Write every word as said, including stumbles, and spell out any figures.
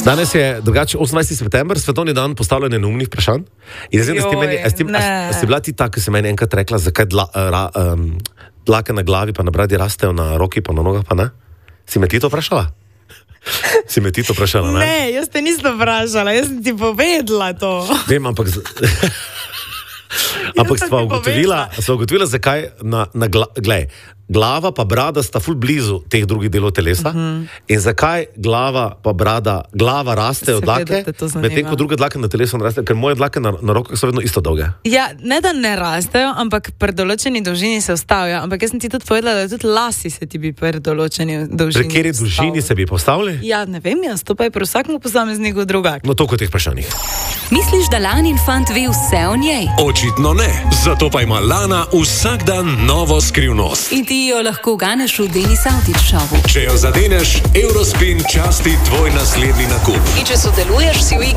Danes je drugače osemnajsti september, svetovni dan postavljanja neumnih vprašanj. In zdaj, da meni, a, a, a si bila ti ta, ki si meni enkrat rekla, zakaj dla, ra, um, dlake na glavi pa na bradi rastejo, na roki pa na nogah pa ne? Si me ti to vprašala? Si me ti to vprašala, ne? Ne, jaz te nisem vprašala, jaz sem ti povedala to. Vem, ampak... Z... ampak sva ugotovila, sva ugotovila, zakaj na, na gla, glej, glava pa brada sta ful blizu teh drugih delov telesa. Uh-huh. In zakaj glava pa brada, glava raste od dlake, medtem ko druge dlake na telesu ne rastejo, ker moje dlake na, na rokah so vedno isto dolge. Ja, ne da ne rastejo, ampak pri določeni dolžini se ustavijo. Ampak jaz sem ti tudi povedala, da tudi lasi se ti bi pri določeni dolžini. Pri kateri dolžini se bi postavili? Ja, ne vem, jaz to pa je pri vsakemu posamezniku drugak. No, toliko teh vprašanjih. Misliš, da Lanin fant ve vse o njej? Očitno ne. Zato pa ima Lana vsak dan novo skrivnost. In ti jo lahko ganeš v Denis Avdić šovu. Če jo zadeneš, Eurospin časti tvoj naslednji nakup. In če sodeluješ, si v igri